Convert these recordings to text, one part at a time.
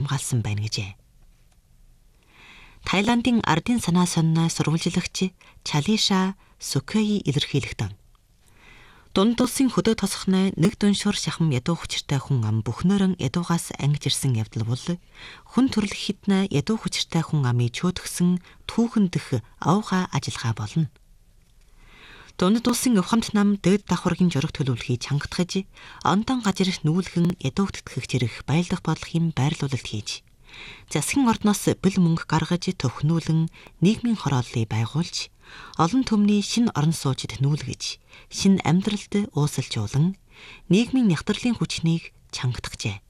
хамгаалсан байна гэжээ. Тайландын ардын санаа сониноо сурвалжлагч Чалиша Сукэи илэрхийлэгдэн. Дунд улсын хөдөө тосхны нэг дүншур шахам ядуу хүчиртэй хүн ам бүхнөрөн ядуугаас ангиж ирсэн явдал бол хүн төрөлх хитнэ ядуу хүчиртэй хүн амыг чөөдгсөн түүхэн дэх авга ажиллагаа болно. Дунд улсын өвхөмт нам дэд давхаргийн жураг төлөвлөхийг чангатгаж, ондон гажир нүүлгэн ядуугдтгэх зэрэг баялдах бодлогын байрлуулалт хийж, засгийн ордноос бэл мөнгө гаргаж төвхнүүлэн нийгмийн хорооллыг байгуулж, олон төмний шинэ орон суучид нүүлгэж, шинэ амьдралд уусалжуулан нийгмийн нягтралын хүчнийг чангатгажээ.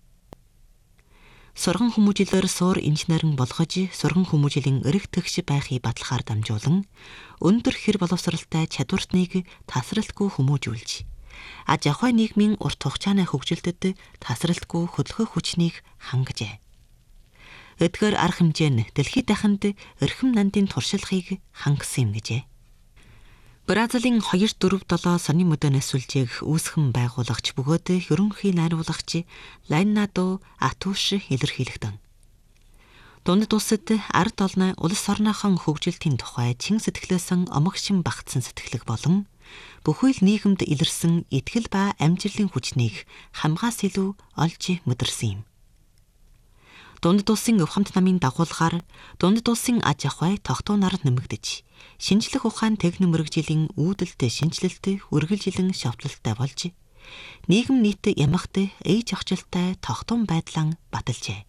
Сурган хүмүүжлээр суур инженерэн болгож, сурган хүмүүжлийн эрэг тэгш байхыг батлахаар дамжуулан, өндөр хэр боловсралтай чадвартныг тасралтгүй хүмүүжүүлж, аж ахуй нийгмийн урт хугацааны хөгжилтэд тасралтгүй хөдөлгөх хүчнийг хангажээ. Эдгээр арга хэмжээ нь дэлхийд дахинд эрхэм нандин туршлагыг хангасан юм гэжээ. Бразилийн 247 сонин мөдөнөөс сүлжээх үүсгэн байгуулагч бөгөөд ерөнхий найруулагч Лайнадо Атуш илэрхийлэгдэн. Дунд улсад ард олны улс орныхон хөгжилтийн тухай чин сэтгэлээсэн омогшин багтсан сэтгэлэг болон бүхэл нийгэмд илэрсэн итгэл ба амжилтын хүчнийг хамгаас илүү олж мэдэрсэн юм. Дунд улсын өвхөмт намын дагуулгаар дунд улсын аж ахуй тогтуу нарт нэмэгдэж, шинжлэх ухаан техник мэрэгжлийн үүдэлтэй шинжилэлт үргэлжилэн шавтлалтай болж, нийгэм нийт ямагт ээж охжилтой тогтун байдлаа баталжээ.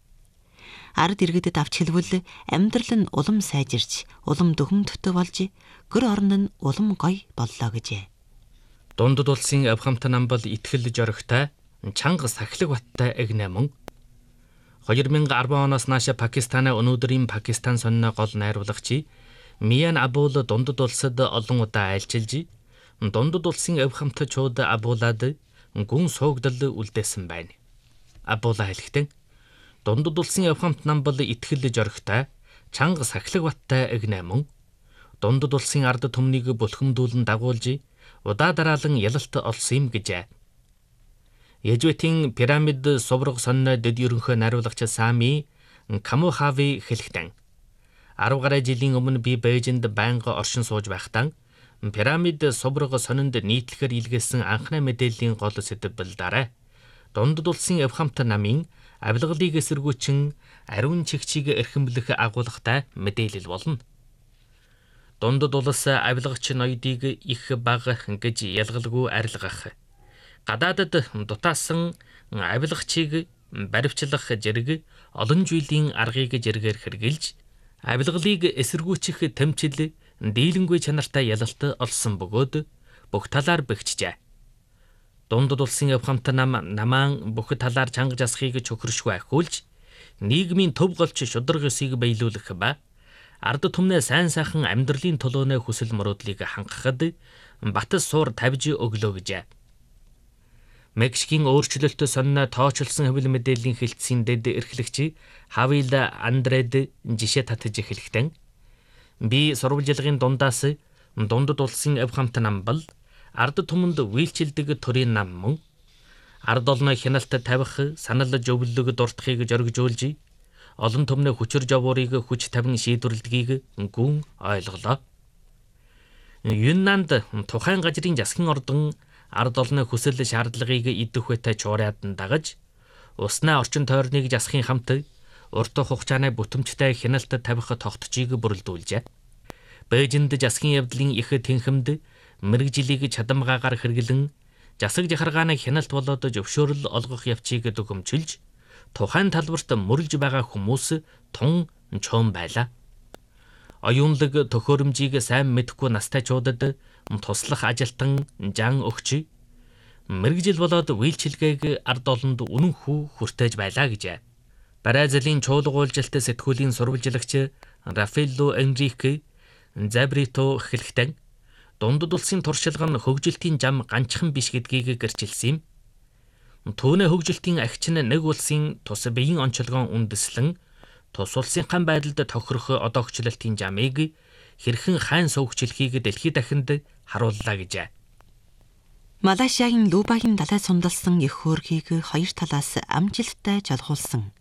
Ард иргэдэд авч хэлбэл амьдрал нь улам сайжирч, улам дөхөмтөй болж, гэр орон нь улам гоё боллоо гэжээ. Дунд улсын өвхөмт нам бол итгэл жоригтой, чанга сахилаг баттай эгнэ мөн 2010 оноос нааш Пакистаны өнөөдрийн Пакистан сонины гол найруулагч Миян Абул дундад улсад олон удаа айлчилж, дундад улсын өвхөмтчүүд Абуулад гүн суугдал үлдээсэн байна. Абуула хэлэхдээ дундад улсын өвхөмт нам бол итгэл жоригтой, чанга сахилаг баттай эгнэ мөн дундад улсын ард түмнийг бүлхэмдүүлэн дагуулж, удаа дараалан ялалт олсон юм гэжээ. Ежвэтийн пирамид сувраг сонины дэд ерөнхий найруулагч Сами Камухави хэлэхдээ 10 гаруй жилийн өмнө би Бээжинд байнга оршин сууж байхдаа пирамид сувраг сонинд нийтлэхээр илгээсэн анхны мэдээллийн гол сэдэв дарай. Дундад улсын өвхөмт намын авилгалыг эсэргүүчин ариун чигчийг эрхэмлэх агуулгатай мэдээлэл болно. Дундад улс авилгач ноёдыг их бага гэж ялгалгүй арилгах, гадаадад дутаасан авилгачийг баривчлах зэрэг олон жилийн аргыг зэрэгээр хэрглэж, авилгалыг эсэргүүцэх тэмцэл дийлэнгүй чанартай ялалт олсон бөгөөд бүх талаар бэхжжээ. Дундад улсын өвхөмт намаан бүх талаар чанга жасахыг чөхөршгүй ахиулж, нийгмийн төв голч шударга ёсыг биелүүлэх ба ард түмнээ сайн сайхан амьдралын төлөөнөө хүсэл мөрөөдлийг хангахад бат суур тавьж өглөө гэжээ. Мексикийн өөрчлөлт сониноо тооцолсон хэвлэл мэдээллийн хэлтсийн дэд эрхлэгч Хавил Андред жишээ татж эхлэхдээ би сурвалжлагын дундаас дундад улсын өвхөмт нам бол ард түмэнд үйлчилдэг төрийн нам мөн ард олны хяналт тавих, санал зөвлөлөг дуртахыг зоригжуулж, олон төмний хүчир жавуурыг хүч тавин шийдвэрлэдгийг гүн ойлголоо. Юннанд тухайн газрын засгийн ордон ард олны хүсэл шаардлагыг идэх үетэй чуураад дагаж, уснаа орчин тойрныг засахын хамт урт хугацааны бүтэмжтэй хяналт тавих тогтцыг бүрэлдүүлжээ. Бээжинд засгийн явдлын их тэнхимд мэрэгжилийг чадамгаагаар хэрэглэн засаг жахаргааны хяналт болоод зөвшөөрөл олгох явцыг дүгэмжилж, тухайн талбарт мөрөлж байгаа хүмүүс тун чоон байлаа. Оюунлаг төхөөрөмжийг сайн мэдэхгүй настайчуудад туслах ажилтан жан өгч, мэрэгжил болоод үйлчилгээг ард олонд үнэнхүү хүртээж байлаа гэжээ. Бразилийн чуулга уулзалт сэтгүүлийн сурвалжлагч Рафаэлло Энрике Забрито хэлэхдээ дундад улсын туршилга нь хөгжилтийн зам ганцхан биш гэдгийг гэрчилсэн юм. Түүний хөгжилтийн агч нь нэг улсын тус биеийн онцлогоон үндэслэн тус улсынхан байдалд тохирох одоогчлолтын замыг хэрхэн хайн сувгчлахыг дэлхийд дахинд харууллаа гэжээ. Малайшагийн Лубагийн далай сундалсан их хөөргийг хоёр талаас амжилттай жолгуулсан